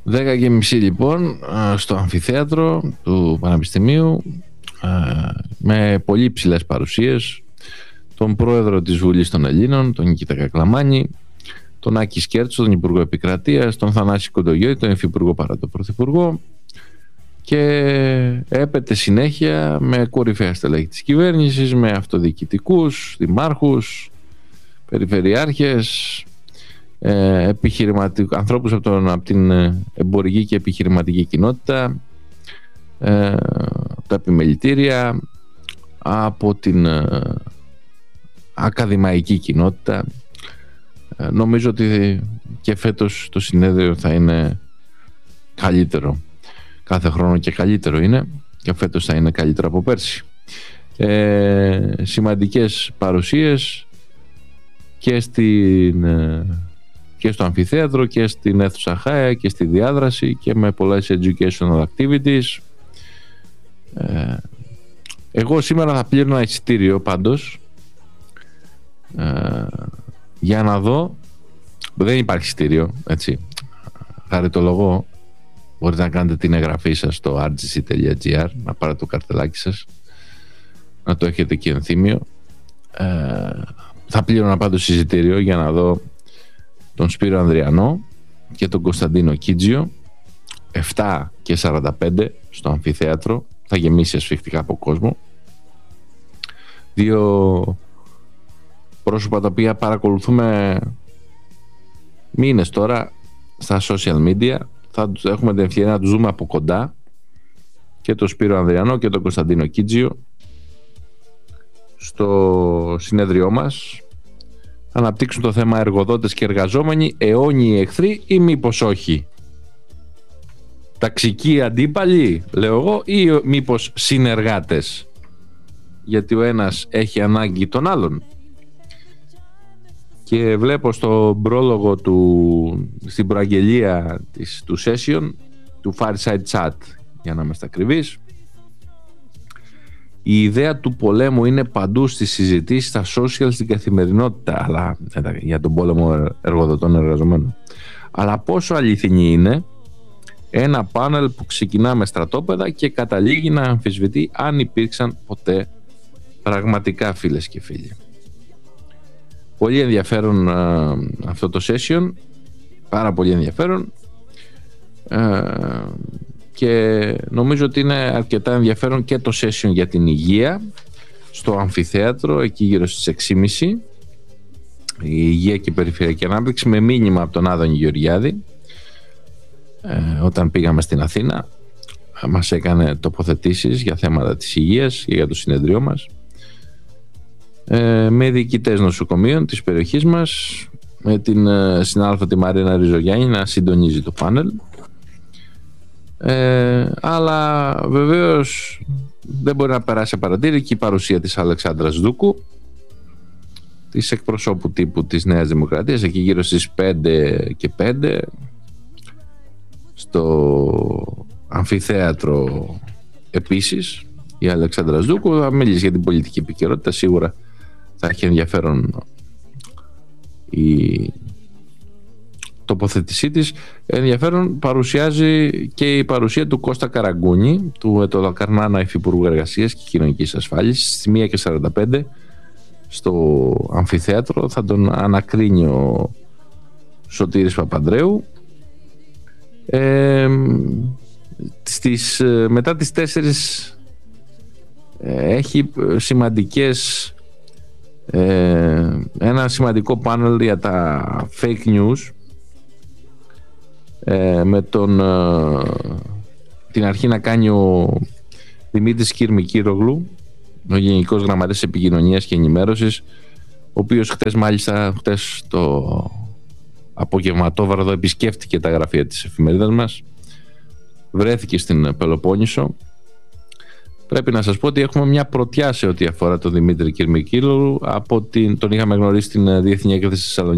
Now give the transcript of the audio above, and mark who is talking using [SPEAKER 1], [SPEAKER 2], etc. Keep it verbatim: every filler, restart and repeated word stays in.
[SPEAKER 1] δέκα και μισή λοιπόν στο αμφιθέατρο του Πανεπιστημίου, με πολύ ψηλές παρουσίες, τον πρόεδρο της Βουλής των Ελλήνων, τον Νικήτα Κακλαμάνη, τον Άκη Σκέρτσο, τον Υπουργό Επικρατείας, τον Θανάση Κοντογιώτη, τον Υφυπουργό παρά τον Πρωθυπουργό, και έπεται συνέχεια με κορυφαία στελέχη της κυβέρνησης, με αυτοδιοικητικούς, δημάρχους, περιφερειάρχες, ε, ανθρώπους από, τον, από την εμπορική και επιχειρηματική κοινότητα, ε, τα επιμελητήρια, από την ε, ακαδημαϊκή κοινότητα. ε, νομίζω ότι και φέτος το συνέδριο θα είναι καλύτερο. Κάθε χρόνο και καλύτερο είναι, και φέτος θα είναι καλύτερο από πέρσι. Ε, σημαντικές παρουσίες και, στην, και στο αμφιθέατρο και στην αίθουσα Χάια και στη διάδραση και με πολλές educational activities. Ε, εγώ σήμερα θα πλήρωνα εισιτήριο πάντως, ε, για να δω. Δεν υπάρχει εισιτήριο, έτσι, χαριτολογώ. Μπορείτε να κάνετε την εγγραφή σας στο αρ τζι σι τελεία τζι άρ, να πάρετε το καρτελάκι σας, να το έχετε και ενθύμιο. Ε, θα πλήρωνα πάντως εισιτήριο για να δω τον Σπύρο Ανδριανό και τον Κωνσταντίνο Κίτζιο, επτά και σαράντα πέντε στο αμφιθέατρο. Θα γεμίσει ασφιχτικά από κόσμο. Δύο πρόσωπα τα οποία παρακολουθούμε μήνες τώρα στα social media. Θα έχουμε την ευκαιρία να τους δούμε από κοντά, και τον Σπύρο Ανδριανό και τον Κωνσταντίνο Κίτζιο, στο συνέδριό μας. Θα αναπτύξουν το θέμα εργοδότες και εργαζόμενοι, αιώνιοι εχθροί ή μήπως όχι? Ταξικοί αντίπαλοι, λέω εγώ, ή μήπως συνεργάτες, γιατί ο ένας έχει ανάγκη τον άλλον? Και βλέπω στο πρόλογο του, στην προαγγελία της, του session, του Fireside Chat, για να είμαστε ακριβείς, η ιδέα του πολέμου είναι παντού στις συζητήσεις, στα social, στην καθημερινότητα, αλλά για τον πόλεμο εργοδοτών εργαζομένων. Αλλά πόσο αληθινή είναι ένα πάνελ που ξεκινά με στρατόπεδα και καταλήγει να αμφισβητεί αν υπήρξαν ποτέ πραγματικά, φίλες και φίλοι. Πολύ ενδιαφέρον α, αυτό το session, πάρα πολύ ενδιαφέρον, α, και νομίζω ότι είναι αρκετά ενδιαφέρον και το session για την υγεία στο αμφιθέατρο, εκεί γύρω στις έξι και μισή, η υγεία και η περιφερειακή ανάπτυξη, με μήνυμα από τον Άδωνη Γεωργιάδη. ε, όταν πήγαμε στην Αθήνα μας έκανε τοποθετήσεις για θέματα της υγείας και για το συνεδριό μας, με διοικητές νοσοκομείων της περιοχής μας, με την συνάδελφο τη Μαρίνα Ριζογιάννη να συντονίζει το πάνελ. Ε, αλλά βεβαίως δεν μπορεί να περάσει απαρατήρητη η παρουσία της Αλεξάνδρας Δούκου, της εκπροσώπου τύπου της Νέας Δημοκρατίας, εκεί γύρω στις πέντε και πέντε στο αμφιθέατρο. Επίσης η Αλεξάνδρα Δούκου θα μιλήσει για την πολιτική επικαιρότητα. Σίγουρα θα έχει ενδιαφέρον η τοποθέτησή της. Ενδιαφέρον παρουσιάζει και η παρουσία του Κώστα Καραγκούνη, του Ετωδακαρνάνα Υφυπουργού Εργασίας και Κοινωνικής Ασφάλισης, στις μία και σαράντα πέντε στο αμφιθέατρο. Θα τον ανακρίνει ο Σωτήρης Παπανδρέου. Ε, στις, μετά τις τέσσερις έχει σημαντικές ε, ένα σημαντικό πάνελ για τα fake news, ε, με τον ε, την αρχή να κάνει ο Δημήτρης Κυρμικύρογλου, ο Γενικός Γραμματέας Επικοινωνίας και Ενημέρωσης, ο οποίος χτες, μάλιστα χτες το απογευματόβραδο, επισκέφτηκε τα γραφεία της εφημερίδας μας, βρέθηκε στην Πελοπόννησο. Πρέπει να σας πω ότι έχουμε μια πρωτιά σε ό,τι αφορά τον Δημήτρη Κυρμικύρογλου. Από την, τον είχαμε γνωρίσει στην Διεθνή Έκθεση Θεσσαλονίκη